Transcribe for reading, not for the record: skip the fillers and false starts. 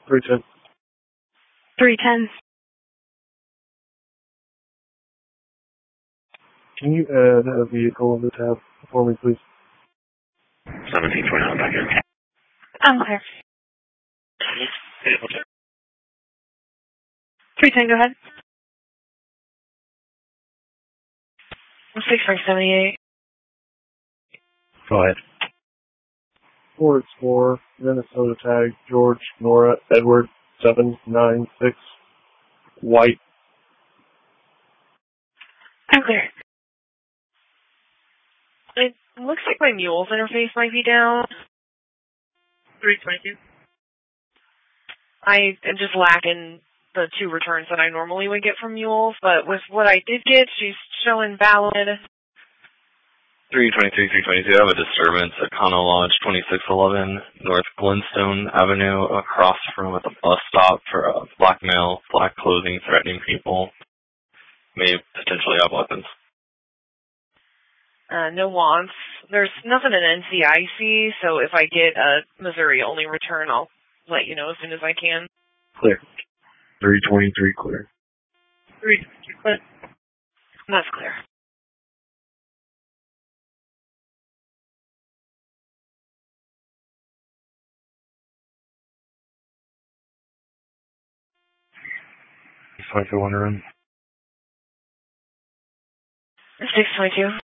310. 310. Can you add a vehicle in the tab for me, please? 1729 back here. I'm clear. 310, go ahead. 6578. Go ahead. Ford Explorer, Minnesota tag, George, Nora, Edward, 796, white. I'm clear. It looks like my mules interface might be down. 322. I am just lacking the 2 returns that I normally would get from mules, but with what I did get, she's showing valid. 323, 322, I have a disturbance at Cono Lodge, 2611 North Glenstone Avenue, across from at the bus stop for blackmail, black clothing, threatening people. May potentially have weapons. No wants. There's nothing in NCIC, so if I get a Missouri-only return, I'll let you know as soon as I can. Clear. 323 clear. 322 clear. That's clear. If I go on a run. 622.